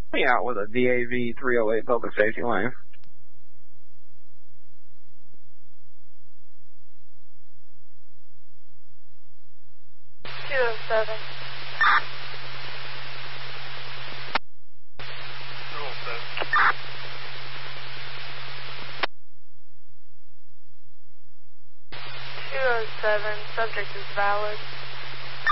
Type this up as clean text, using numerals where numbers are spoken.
Me out with a DAV 308 public safety lane. Subject is valid.